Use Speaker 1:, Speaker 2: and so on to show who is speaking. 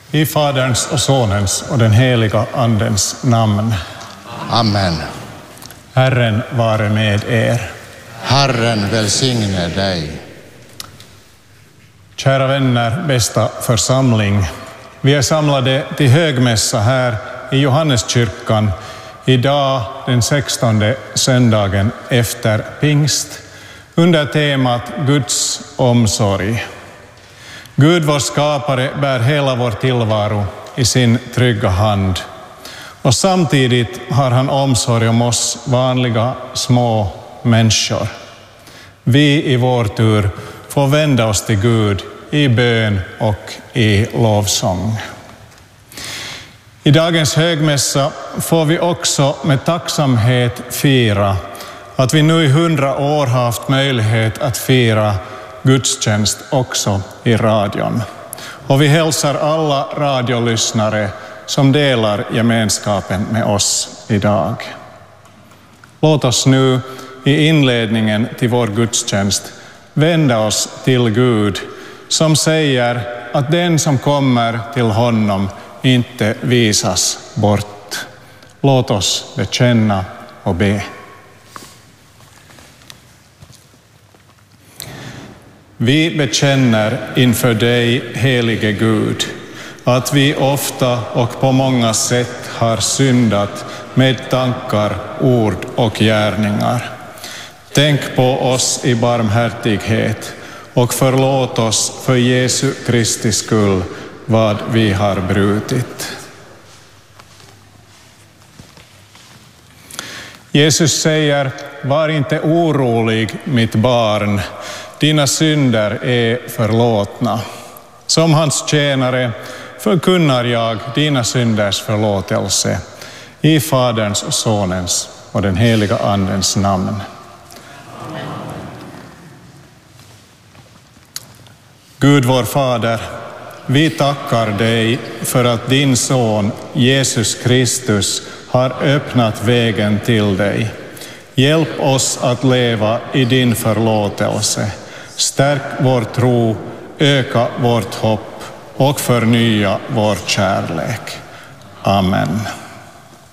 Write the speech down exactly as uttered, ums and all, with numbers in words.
Speaker 1: I Faderns och Sonens och den heliga Andens namn.
Speaker 2: Amen.
Speaker 1: Herren vare med er.
Speaker 2: Herren välsigne dig.
Speaker 1: Kära vänner, bästa församling. Vi är samlade till högmässa här i Johanneskyrkan idag den sextonde söndagen efter pingst under temat Guds omsorg. Gud vår skapare bär hela vår tillvaro i sin trygga hand. Och samtidigt har han omsorg om oss vanliga små människor. Vi i vår tur får vända oss till Gud i bön och i lovsång. I dagens högmässa får vi också med tacksamhet fira att vi nu i hundra år har haft möjlighet att fira gudstjänst också i radion. Och vi hälsar alla radiolyssnare som delar gemenskapen med oss idag. Låt oss nu i inledningen till vår gudstjänst vända oss till Gud som säger att den som kommer till honom inte visas bort. Låt oss bekänna och be. Vi bekänner inför dig, helige Gud, att vi ofta och på många sätt har syndat med tankar, ord och gärningar. Tänk på oss i barmhärtighet och förlåt oss för Jesu Kristi skull vad vi har brutit. Jesus säger, var inte orolig mitt barn, dina synder är förlåtna. Som hans tjänare förkunnar jag dina synders förlåtelse i Faderns och Sonens och den heliga Andens namn. Gud vår Fader, vi tackar dig för att din son Jesus Kristus har öppnat vägen till dig. Hjälp oss att leva i din förlåtelse. Stärk vår tro, öka vårt hopp och förnya vår kärlek. Amen.